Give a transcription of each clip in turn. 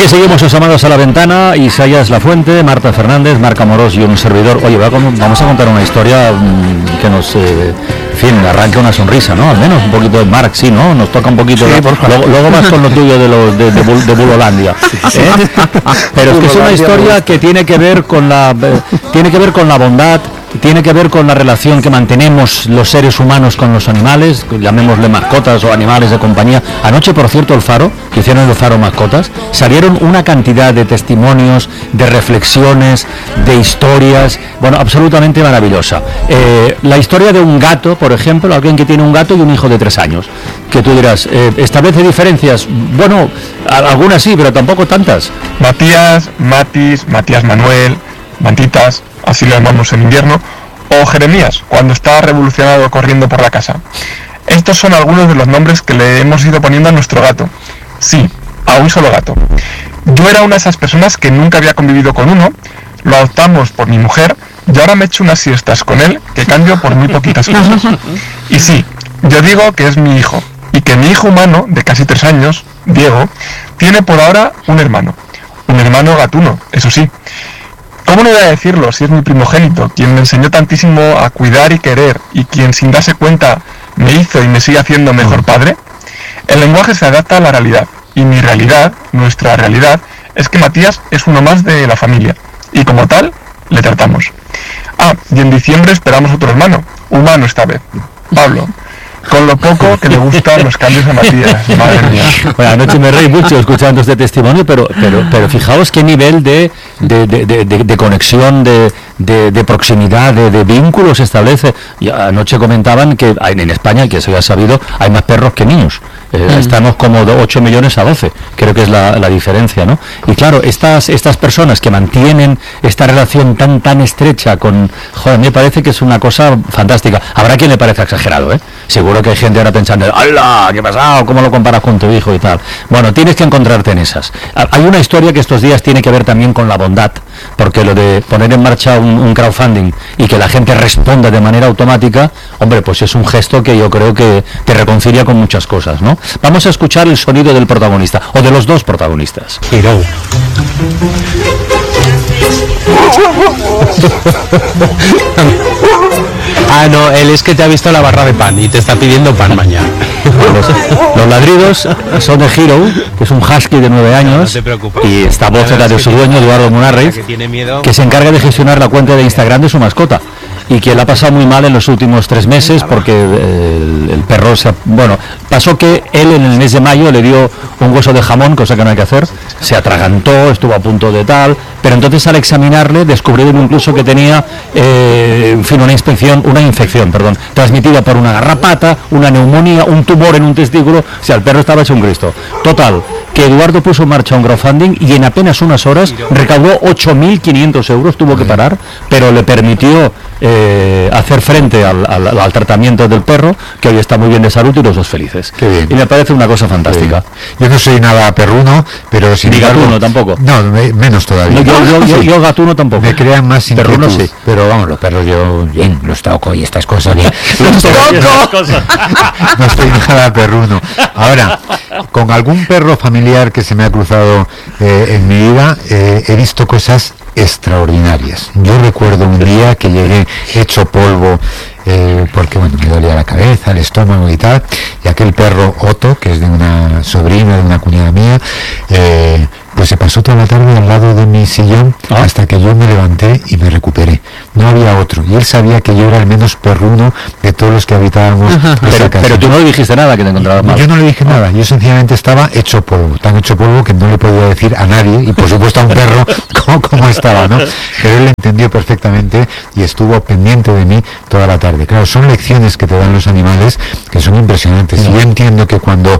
Aquí seguimos asomados a la ventana. Isaías Lafuente, Marta Fernández, Marc Amorós y un servidor. Oye, vamos a contar una historia que nos, en fin, arranca una sonrisa, ¿no? Al menos un poquito de Marc, sí, ¿no? Nos toca un poquito. Sí, luego vas con lo tuyo de Bulolandia. Pero es que es una historia que tiene que ver con la bondad. Tiene que ver con la relación que mantenemos los seres humanos con los animales, llamémosle mascotas o animales de compañía. Anoche, por cierto, el Faro, que hicieron el Faro Mascotas, salieron una cantidad de testimonios, de reflexiones, de historias, bueno, absolutamente maravillosa. La historia de un gato, por ejemplo, alguien que tiene un gato y un hijo de 3 años, que tú dirás, ¿establece diferencias? Bueno, algunas sí, pero tampoco tantas. Matías, Matis, Matías Manuel, Mantitas, así lo llamamos en invierno, o Jeremías, cuando está revolucionado corriendo por la casa. Estos son algunos de los nombres que le hemos ido poniendo a nuestro gato. Sí, a un solo gato. Yo era una de esas personas que nunca había convivido con uno, lo adoptamos por mi mujer, y ahora me echo unas siestas con él que cambio por muy poquitas cosas. Y sí, yo digo que es mi hijo, y que mi hijo humano, de casi 3 años, Diego, tiene por ahora un hermano gatuno, eso sí. ¿Cómo no voy a decirlo si es mi primogénito, quien me enseñó tantísimo a cuidar y querer, y quien sin darse cuenta me hizo y me sigue haciendo mejor padre? El lenguaje se adapta a la realidad, y mi realidad, nuestra realidad, es que Matías es uno más de la familia, y como tal, le tratamos. Y en diciembre esperamos otro hermano, humano esta vez, Pablo. Con lo poco que le gustan los cambios a Matías, madre mía. Bueno, anoche me reí mucho escuchando este testimonio, pero fijaos qué nivel de conexión, de proximidad, de vínculos se establece. Y anoche comentaban que en España, que eso ya sabido, hay más perros que niños. Estamos como de 8 millones a 12, creo que es la diferencia, ¿no? Y claro, estas personas que mantienen esta relación tan estrecha con... Joder, me parece que es una cosa fantástica. Habrá quien le parezca exagerado, ¿eh? Seguro que hay gente ahora pensando, ¡hala! ¿Qué ha pasado? ¿Cómo lo comparas con tu hijo y tal? Bueno, tienes que encontrarte en esas. Hay una historia que estos días tiene que ver también con la bondad, porque lo de poner en marcha un crowdfunding y que la gente responda de manera automática, hombre, pues es un gesto que yo creo que te reconcilia con muchas cosas, ¿no? Vamos a escuchar el sonido del protagonista, o de los dos protagonistas. Hero. No, él es que te ha visto la barra de pan y te está pidiendo pan mañana. Los ladridos son de Hero, que es un husky de 9 años, no te preocupes. Y esta voz era de su dueño, Eduardo Munarriz, que se encarga de gestionar la cuenta de Instagram de su mascota, y que la ha pasado muy mal en los últimos 3 meses porque el perro pasó que él en el mes de mayo le dio un hueso de jamón, cosa que no hay que hacer, se atragantó, estuvo a punto de tal, pero entonces al examinarle descubrieron incluso que tenía una infección transmitida por una garrapata, una neumonía, un tumor en un testículo. O sea, el perro estaba hecho un Cristo. Total, que Eduardo puso en marcha un crowdfunding y en apenas unas horas recaudó 8.500 euros, tuvo que parar, pero le permitió hacer frente al tratamiento del perro, que hoy está muy bien de salud y los dos felices. Qué bien. Y me parece una cosa fantástica. Yo no soy nada perruno, pero sin ni embargo, gatuno tampoco. No, menos todavía. Yo gatuno tampoco. Me crean más inquietud. Perruno sí. Pero vamos, los perros yo bien, los toco y estas cosas bien. ¡Los toco! No estoy nada perruno. Ahora, con algún perro familiar que se me ha cruzado en mi vida, he visto cosas extraordinarias. Yo recuerdo un día que llegué hecho polvo porque me dolía la cabeza, el estómago y tal, y aquel perro Otto, que es de una sobrina, de una cuñada mía, pues se pasó toda la tarde al lado de mi sillón hasta que yo me levanté y me recuperé. No había otro, y él sabía que yo era el menos perruno de todos los que habitábamos esa casa. Pero tú no le dijiste nada, que te encontrabas mal. Yo no le dije nada, yo sencillamente estaba hecho polvo, tan hecho polvo que no le podía decir a nadie, y por supuesto a un perro cómo estaba, ¿no? Pero él entendió perfectamente y estuvo pendiente de mí toda la tarde. Claro, son lecciones que te dan los animales que son impresionantes. Y yo entiendo que cuando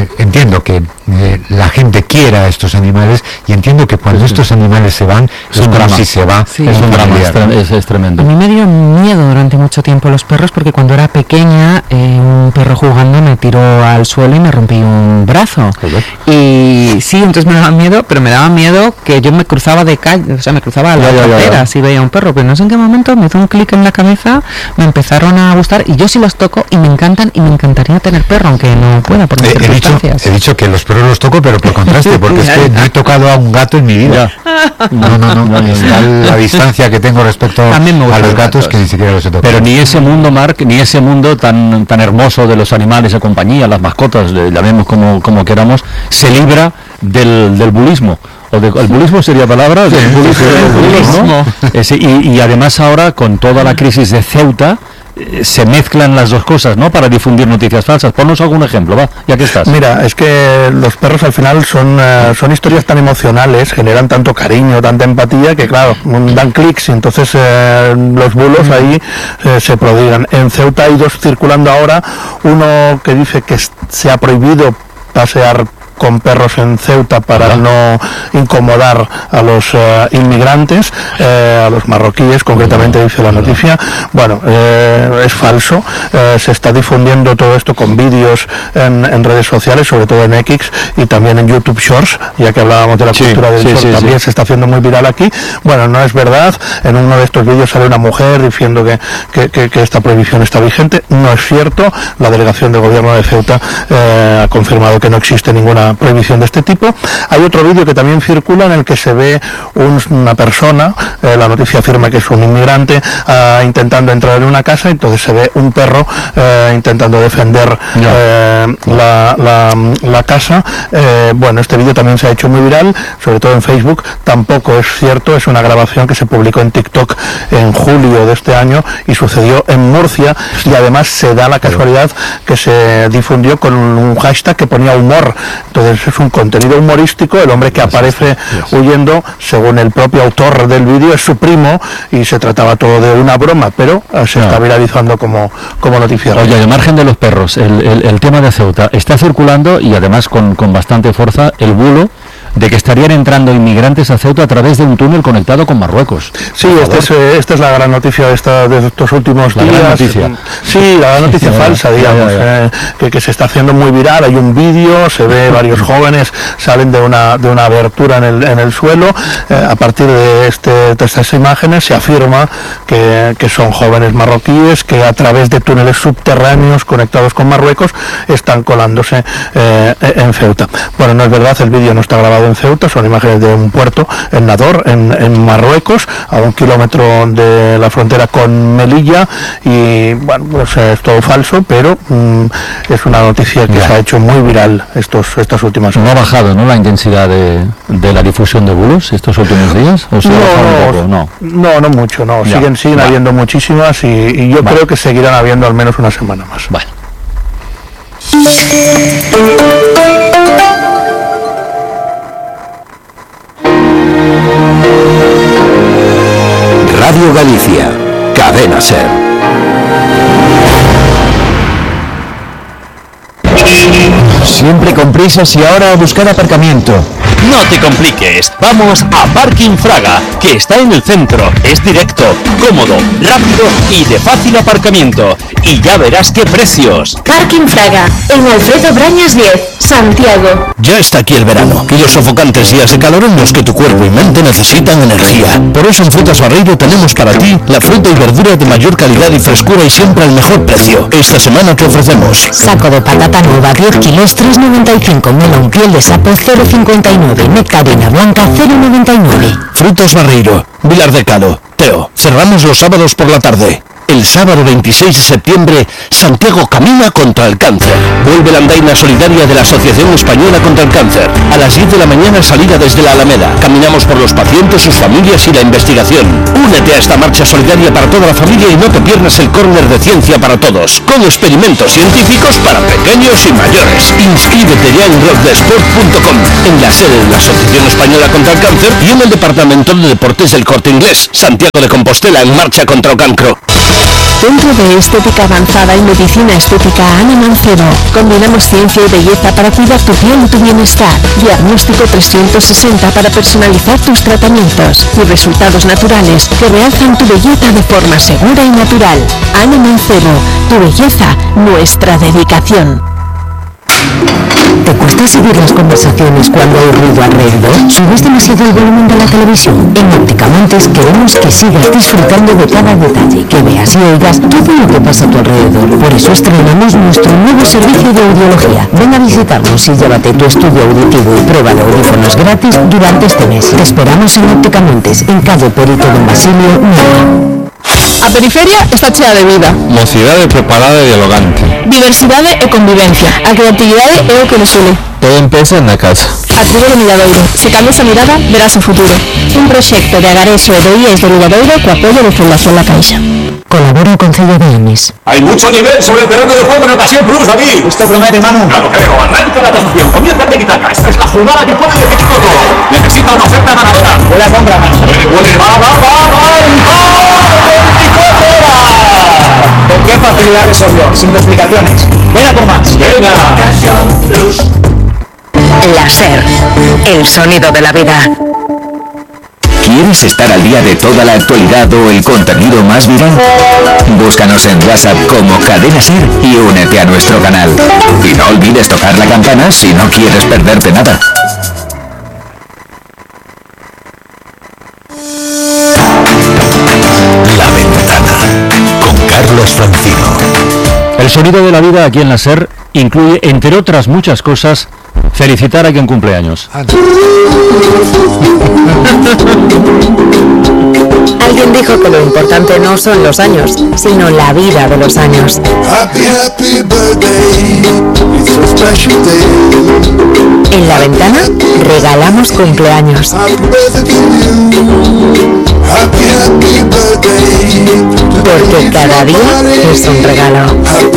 la gente quiera a estos animales, y entiendo que cuando estos animales se van, es un drama. Si se va, es un drama, es tremendo. A mí me dieron miedo durante mucho tiempo los perros, porque cuando era pequeña un perro jugando me tiró al suelo y me rompí un brazo. Y sí, entonces me daba miedo, pero me daba miedo que yo me cruzaba de calle, o sea, me cruzaba a la carretera si veía un perro, pero no sé en qué momento me hizo un clic en la cabeza, me empezaron a gustar, y yo sí los toco y me encantan, y me encantaría tener perro, aunque no pueda por mis circunstancias. He dicho que los perros los toco, pero por contraste, porque es que no he tocado a un gato en mi vida. No. Está la distancia que tengo respecto a los gatos que ni siquiera los he tocado. Pero ni ese mundo, Marc, ni ese mundo tan hermoso de los animales de compañía, las mascotas, llamemos como queramos, se libra del bulismo. ¿El bulismo sería palabra? Sí, bulismo, ¿no? Y además ahora, con toda la crisis de Ceuta, se mezclan las dos cosas, ¿no? Para difundir noticias falsas. Ponnos algún ejemplo, va, ya que estás. Mira, es que los perros al final son historias tan emocionales, generan tanto cariño, tanta empatía, que claro, dan clics y entonces los bulos ahí se prodigan. En Ceuta hay dos circulando ahora, uno que dice que se ha prohibido pasear con perros en Ceuta para no incomodar a los inmigrantes, a los marroquíes, concretamente dice la noticia. Bueno, es falso. Se está difundiendo todo esto con vídeos en redes sociales, sobre todo en X y también en YouTube Shorts, ya que hablábamos de la cultura del short, también se está haciendo muy viral aquí. Bueno, no es verdad. En uno de estos vídeos sale una mujer diciendo que esta prohibición está vigente. No es cierto. La delegación del gobierno de Ceuta ha confirmado que no existe ninguna prohibición de este tipo. Hay otro vídeo que también circula en el que se ve una persona, la noticia afirma que es un inmigrante, intentando entrar en una casa, entonces se ve un perro intentando defender la casa. Bueno, este vídeo también se ha hecho muy viral, sobre todo en Facebook. Tampoco es cierto, es una grabación que se publicó en TikTok en julio de este año y sucedió en Murcia, y además se da la casualidad que se difundió con un hashtag que ponía humor. Entonces es un contenido humorístico. El hombre que aparece huyendo, según el propio autor del vídeo, es su primo y se trataba todo de una broma, pero se está viralizando como noticia. Oye, al margen de los perros, el tema de Ceuta está circulando, y además con bastante fuerza, el bulo de que estarían entrando inmigrantes a Ceuta a través de un túnel conectado con Marruecos. Sí, esta es la gran noticia de estos últimos días. Gran noticia. Sí, la gran noticia falsa, digamos, que se está haciendo muy viral. Hay un vídeo, se ve varios jóvenes salen de una abertura en el suelo. A partir de estas imágenes se afirma que son jóvenes marroquíes que a través de túneles subterráneos conectados con Marruecos están colándose en Ceuta. Bueno, no es verdad, el vídeo no está grabado en Ceuta, son imágenes de un puerto en Nador, en Marruecos, a 1 kilómetro de la frontera con Melilla, y bueno, pues es todo falso, pero es una noticia que se ha hecho muy viral estas últimas horas. ¿No ha bajado, no, la intensidad de la difusión de bulos estos últimos días? ¿O no mucho, no. Siguen habiendo muchísimas, y yo creo que seguirán habiendo al menos una semana más. Vale. Radio Galicia, Cadena SER. Siempre con prisas y ahora a buscar aparcamiento. No te compliques, vamos a Parking Fraga, que está en el centro, es directo, cómodo, rápido y de fácil aparcamiento. Y ya verás qué precios. Parking Fraga, en Alfredo Brañas 10, Santiago. Ya está aquí el verano y los sofocantes días de calor en los que tu cuerpo y mente necesitan energía. Por eso en Frutas Barreiro tenemos para ti la fruta y verdura de mayor calidad y frescura y siempre al mejor precio. Esta semana te ofrecemos saco de patata nueva 10 kilos 3,95, melón piel de sapo 0,59, nectarina blanca 0,99. Frutas Barreiro, Vilar de Calo, Teo. Cerramos los sábados por la tarde. El sábado 26 de septiembre, Santiago camina contra el cáncer. Vuelve la andaina solidaria de la Asociación Española contra el Cáncer. A las 10 de la mañana salida desde la Alameda. Caminamos por los pacientes, sus familias y la investigación. Únete a esta marcha solidaria para toda la familia y no te pierdas el córner de Ciencia para Todos, con experimentos científicos para pequeños y mayores. Inscríbete ya en rockdesport.com, en la sede de la Asociación Española contra el Cáncer y en el Departamento de Deportes del Corte Inglés. Santiago de Compostela en marcha contra el cancro. Centro de Estética Avanzada y Medicina Estética Ana Mancebo. Combinamos ciencia y belleza para cuidar tu piel y tu bienestar. Diagnóstico 360 para personalizar tus tratamientos y resultados naturales que realzan tu belleza de forma segura y natural. Ana Mancebo, tu belleza, nuestra dedicación. ¿Te cuesta seguir las conversaciones cuando hay ruido alrededor? ¿Subes demasiado el volumen de la televisión? En Opticamontes queremos que sigas disfrutando de cada detalle, que veas y oigas todo lo que pasa a tu alrededor. Por eso estrenamos nuestro nuevo servicio de audiología. Ven a visitarnos y llévate tu estudio auditivo y prueba de audífonos gratis durante este mes. Te esperamos en Opticamontes, en calle Perito Don Basilio 9. A periferia está chea de vida. Mocidade preparada e dialogante. Diversidade e convivencia. A creatividade é o que nos une. Todo empieza na casa. A tribo de Milladoiro. Se cambias a mirada, verás o futuro. Un proxecto de Agarexo e do IES de Milladoiro co apoio de Fundación La Caixa. Colabora o Concello de Ames. Hay mucho nivel sobre el terreno de juego en Ocasión Plus aquí. Esto promete, Manu. Claro, creo. Arranca la tasación. Comienza el tiquitaca. Esta es la jugada que puede definir todo. Necesita una oferta ganadora. Buena compra, Manu. ¿Con qué facilidad resolvió? Sin explicaciones. Ven a por más. Venga. La SER, el sonido de la vida. ¿Quieres estar al día de toda la actualidad o el contenido más viral? Búscanos en WhatsApp como Cadena SER y únete a nuestro canal. Y no olvides tocar la campana si no quieres perderte nada. La Ventana, con Carlos Francino. El sonido de la vida aquí en la SER incluye, entre otras muchas cosas, felicitar a quien cumple años. Alguien dijo que lo importante no son los años, sino la vida de los años. En La Ventana regalamos cumpleaños. Porque cada día es un regalo.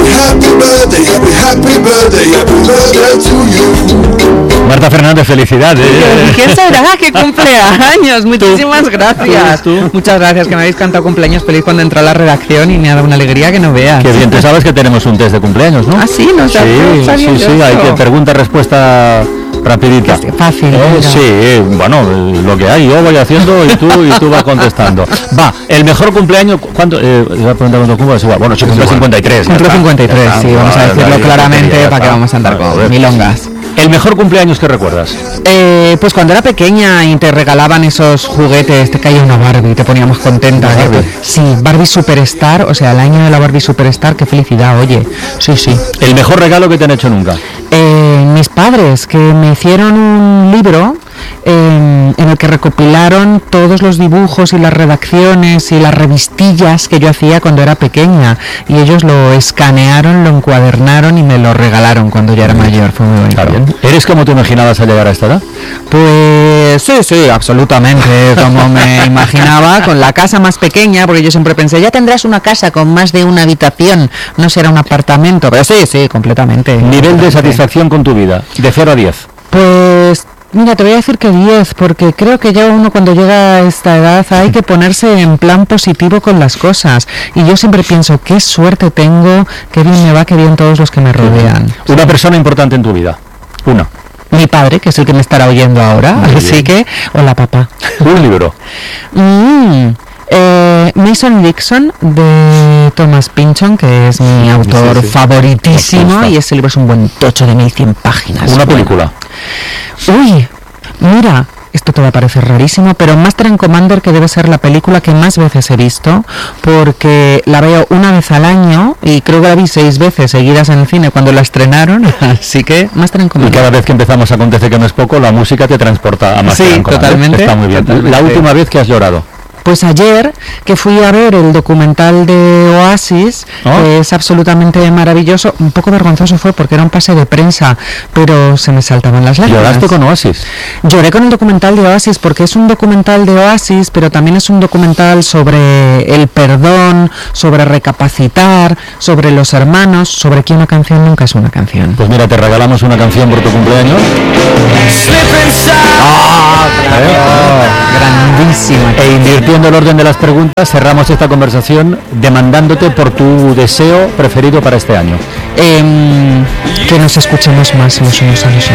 Marta Fernández, felicidades. ¿Quién sabrá que cumpleaños? Muchísimas gracias. Muchas gracias, que me habéis cantado cumpleaños feliz cuando entré a la redacción y me ha dado una alegría que no veas. Qué bien, tú sabes que tenemos un test de cumpleaños, ¿no? Ah, sí, no sabía. Sí, hay que pregunta-respuesta rapidita. Fácil. Sí, bueno, lo que hay, yo voy haciendo y tú vas contestando. Va, el mejor cumpleaños, ¿cuánto? Iba a preguntar cuánto cumple, bueno, yo cumple 53. Cumple 53, sí, vamos a decirlo claramente para que vamos a andar con milongas. ¿El mejor cumpleaños que recuerdas? Pues cuando era pequeña y te regalaban esos juguetes, te caía una Barbie y te poníamos contenta. Barbie. Sí, Barbie Superstar, o sea, el año de la Barbie Superstar, qué felicidad, oye. Sí. ¿El mejor regalo que te han hecho nunca? Mis padres, que me hicieron un libro en el que recopilaron todos los dibujos y las redacciones y las revistillas que yo hacía cuando era pequeña, y ellos lo escanearon, lo encuadernaron y me lo regalaron cuando ya era mayor. Fue muy bonito. ¿Eres como te imaginabas al llegar a esta edad? Pues sí, absolutamente como me imaginaba, con la casa más pequeña, porque yo siempre pensé, ya tendrás una casa con más de una habitación, no será un apartamento, pero sí, completamente. ¿Nivel de satisfacción con tu vida, de 0 a 10? Pues mira, te voy a decir que 10, porque creo que ya uno cuando llega a esta edad hay que ponerse en plan positivo con las cosas. Y yo siempre pienso, qué suerte tengo, qué bien me va, qué bien todos los que me rodean. Una persona importante en tu vida. Una. Mi padre, que es el que me estará oyendo ahora, así que, hola papá. Un libro. Mason Dixon, de Thomas Pynchon, que es mi autor favoritísimo, y ese libro es un buen tocho de 1100 páginas. Una película. Uy, mira, esto te va a parecer rarísimo, pero Master and Commander, que debe ser la película que más veces he visto, porque la veo una vez al año y creo que la vi 6 veces seguidas en el cine cuando la estrenaron, así que Master and Commander. Y cada vez que empezamos Acontece que no es poco, la música te transporta a Master and Commander. Totalmente. Está muy bien. Totalmente. La última vez que has llorado. Pues ayer, que fui a ver el documental de Oasis, que es absolutamente maravilloso, un poco vergonzoso fue porque era un pase de prensa, pero se me saltaban las lágrimas. ¿Lloraste con Oasis? Lloré con el documental de Oasis porque es un documental de Oasis, pero también es un documental sobre el perdón, sobre recapacitar, sobre los hermanos, sobre que una canción nunca es una canción. Pues mira, te regalamos una canción por tu cumpleaños. Grandísima. E invirtiendo el orden de las preguntas, cerramos esta conversación demandándote por tu deseo preferido para este año. Que nos escuchemos más los unos a los otros.